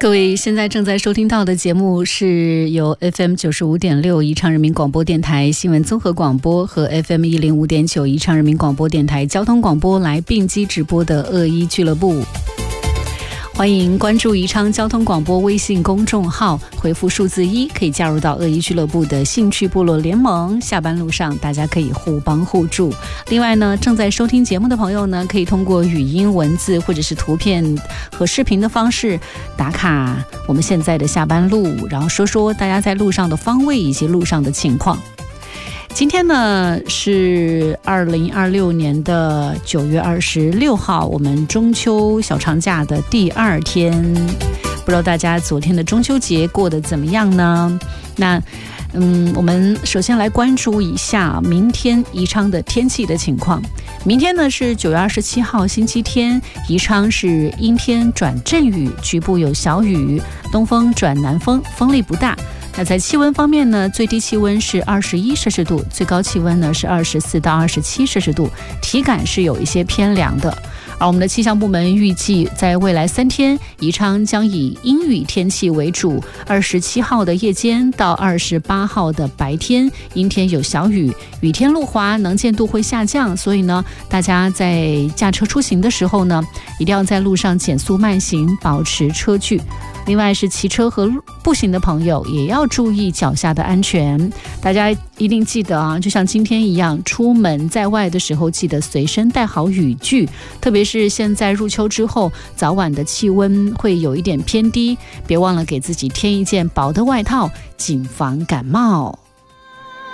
各位现在正在收听到的节目是由 FM 95.6宜昌人民广播电台新闻综合广播和 FM 105.9宜昌人民广播电台交通广播来并机直播的恶意俱乐部。欢迎关注宜昌交通广播微信公众号，回复数字1可以加入到恶意俱乐部的兴趣部落联盟。下班路上大家可以互帮互助。另外呢，正在收听节目的朋友呢，可以通过语音文字或者是图片和视频的方式打卡我们现在的下班路，然后说说大家在路上的方位以及路上的情况。今天呢是2026年的9月26号，我们中秋小长假的第2天。不知道大家昨天的中秋节过得怎么样呢？那我们首先来关注一下明天宜昌的天气的情况。明天呢是9月27号星期天，宜昌是阴天转阵雨，局部有小雨，东风转南风，风力不大。那在气温方面呢，最低气温是21摄氏度，最高气温呢是24到27摄氏度，体感是有一些偏凉的。而我们的气象部门预计，在未来3天，宜昌将以阴雨天气为主，27号的夜间到28号的白天，阴天有小雨，雨天路滑，能见度会下降，所以呢，大家在驾车出行的时候呢，一定要在路上减速慢行，保持车距。另外是骑车和步行的朋友也要注意脚下的安全。大家一定记得啊，就像今天一样，出门在外的时候记得随身带好雨具，特别是现在入秋之后，早晚的气温会有一点偏低，别忘了给自己添一件薄的外套，谨防感冒。